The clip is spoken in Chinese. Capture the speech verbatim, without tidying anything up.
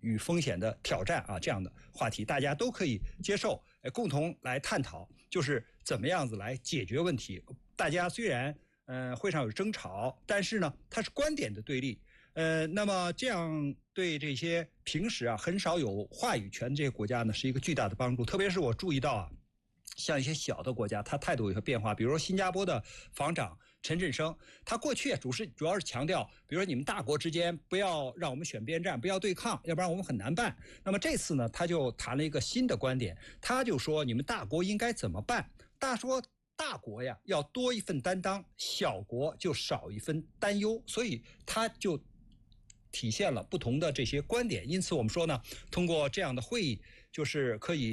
与风险的挑战啊这样的话题，大家都可以接受，呃，共同来探讨，就是怎么样子来解决问题。大家虽然呃会上有争吵，但是呢，它是观点的对立。呃，那么这样对这些平时啊很少有话语权的这些国家呢，是一个巨大的帮助。特别是我注意到啊，像一些小的国家，他态度有些变化。比如说新加坡的防长陈振声，他过去主是主要是强调，比如说你们大国之间不要让我们选边站，不要对抗，要不然我们很难办。那么这次呢，他就谈了一个新的观点，他就说你们大国应该怎么办？大说大国呀要多一份担当，小国就少一份担忧，所以他就体现了不同的这些观点。因此我们说呢，通过这样的会议，就是可以